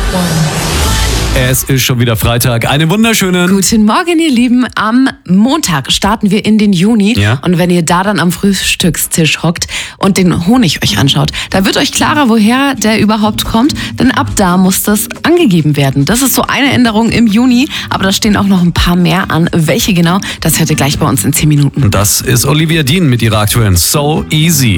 Es ist schon wieder Freitag. Einen wunderschönen... Guten Morgen, ihr Lieben. Am Montag starten wir in den Juni. Ja. Und wenn ihr da dann am Frühstückstisch hockt und den Honig euch anschaut, da wird euch klarer, woher der überhaupt kommt. Denn ab da muss das angegeben werden. Das ist so eine Änderung im Juni. Aber da stehen auch noch ein paar mehr an. Welche genau, das hört ihr gleich bei uns in 10 Minuten. Das ist Olivia Dean mit ihrer aktuellen So Easy.